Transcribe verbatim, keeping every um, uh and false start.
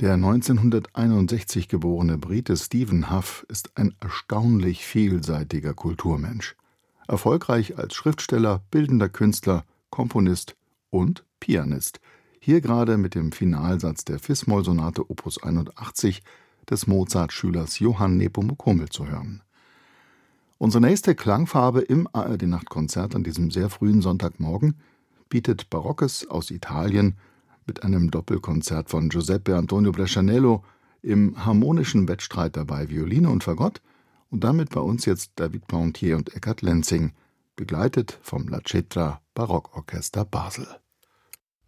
Der neunzehnhunderteinundsechzig geborene Brite Stephen Hough ist ein erstaunlich vielseitiger Kulturmensch. Erfolgreich als Schriftsteller, bildender Künstler, Komponist und Pianist. Hier gerade mit dem Finalsatz der Fis-Moll-Sonate Opus einundachtzig des Mozart-Schülers Johann Nepomuk Hummel zu hören. Unsere nächste Klangfarbe im A R D-Nachtkonzert an diesem sehr frühen Sonntagmorgen bietet Barockes aus Italien mit einem Doppelkonzert von Giuseppe Antonio Brescianello im harmonischen Wettstreit dabei Violine und Fagott und damit bei uns jetzt David Plantier und Eckart Lenzing, begleitet vom La Cetra Barockorchester Basel.